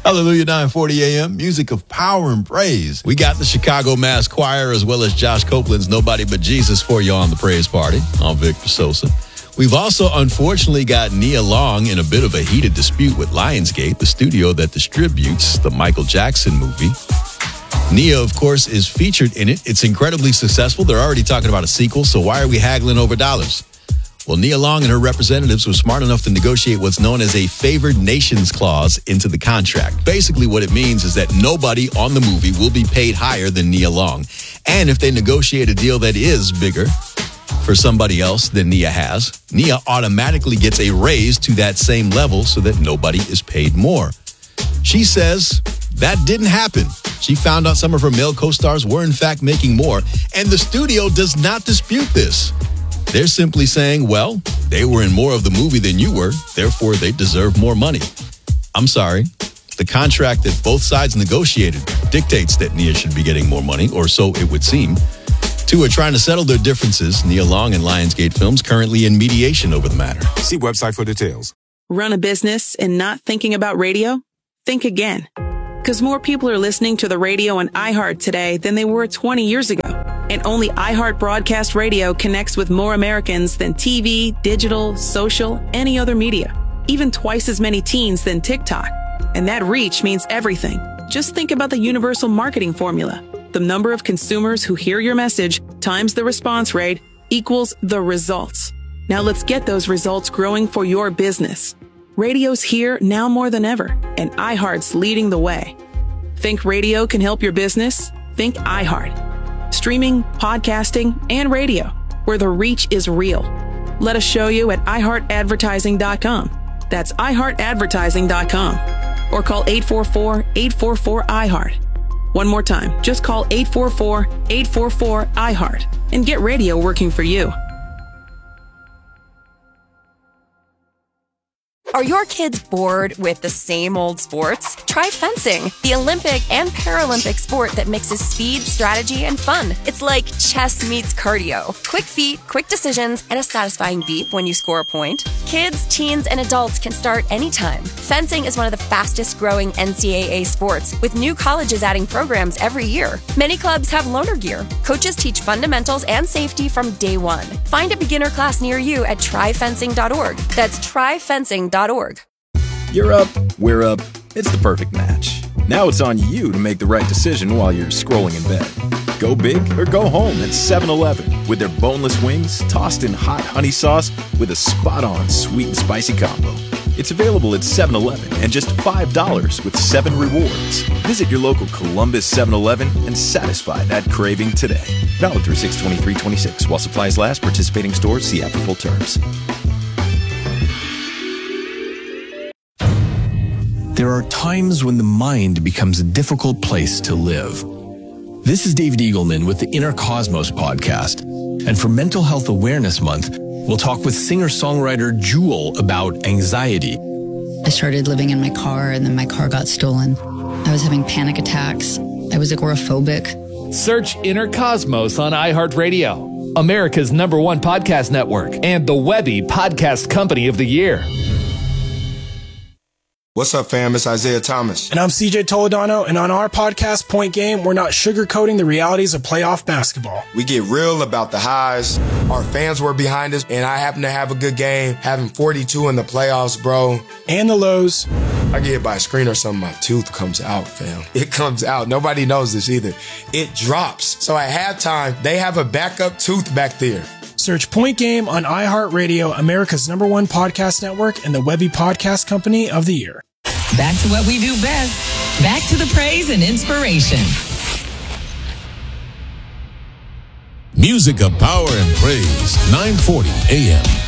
Hallelujah, 9:40 a.m. Music of power and praise. We got the Chicago Mass Choir as well as Josh Copeland's Nobody But Jesus for you on the praise party. I'm Victor Sosa. We've also unfortunately got Nia Long in a bit of a heated dispute with Lionsgate, the studio that distributes the Michael Jackson movie. Nia, of course, is featured in it. It's incredibly successful. They're already talking about a sequel, so why are we haggling over dollars? Well, Nia Long and her representatives were smart enough to negotiate what's known as a favored nations clause into the contract. Basically, what it means is that nobody on the movie will be paid higher than Nia Long. And if they negotiate a deal that is bigger for somebody else than Nia has, Nia automatically gets a raise to that same level so that nobody is paid more. She says that didn't happen. She found out some of her male co-stars were in fact making more, and the studio does not dispute this. They're simply saying, well, they were in more of the movie than you were, therefore they deserve more money. I'm sorry. The contract that both sides negotiated dictates that Nia should be getting more money, or so it would seem. Two are trying to settle their differences. Nia Long and Lionsgate Films currently in mediation over the matter. See website for details. Run a business and not thinking about radio? Think again. Because more people are listening to the radio on iHeart today than they were 20 years ago. And only iHeart Broadcast Radio connects with more Americans than TV, digital, social, any other media. Even twice as many teens than TikTok. And that reach means everything. Just think about the universal marketing formula. The number of consumers who hear your message times the response rate equals the results. Now let's get those results growing for your business. Radio's here now more than ever, and iHeart's leading the way. Think radio can help your business? Think iHeart. Streaming, podcasting, and radio, where the reach is real. Let us show you at iHeartAdvertising.com. That's iHeartAdvertising.com. Or call 844-844-iHeart. One more time, just call 844-844-iHeart and get radio working for you. Are your kids bored with the same old sports? Try fencing, the Olympic and Paralympic sport that mixes speed, strategy, and fun. It's like chess meets cardio. Quick feet, quick decisions, and a satisfying beep when you score a point. Kids, teens, and adults can start anytime. Fencing is one of the fastest growing NCAA sports, with new colleges adding programs every year. Many clubs have loaner gear. Coaches teach fundamentals and safety from day one. Find a beginner class near you at tryfencing.org. That's tryfencing.org. You're up, we're up. It's the perfect match. Now it's on you to make the right decision while you're scrolling in bed. Go big or go home at 7-Eleven with their boneless wings tossed in hot honey sauce with a spot-on sweet and spicy combo. It's available at 7-Eleven and just $5 with 7 rewards. Visit your local Columbus 7-Eleven and satisfy that craving today. Valid through 6/23/26 while supplies last. Participating stores, see app for full terms. There are times when the mind becomes a difficult place to live. This is David Eagleman with the Inner Cosmos podcast. And for Mental Health Awareness Month, we'll talk with singer-songwriter Jewel about anxiety. I started living in my car, and then my car got stolen. I was having panic attacks. I was agoraphobic. Search Inner Cosmos on iHeartRadio, America's #1 podcast network, and the Webby Podcast Company of the Year. What's up, fam? It's Isaiah Thomas. And I'm CJ Toledano, and on our podcast, Point Game, we're not sugarcoating the realities of playoff basketball. We get real about the highs. Our fans were behind us, and I happen to have a good game, having 42 in the playoffs, bro. And the lows. I get hit by a screen or something, my tooth comes out, fam. It comes out. Nobody knows this either. It drops. So at halftime, they have a backup tooth back there. Search Point Game on iHeartRadio, America's #1 podcast network, and the Webby Podcast Company of the Year. Back to what we do best. Back to the praise and inspiration. Music of power and praise, 940 AM.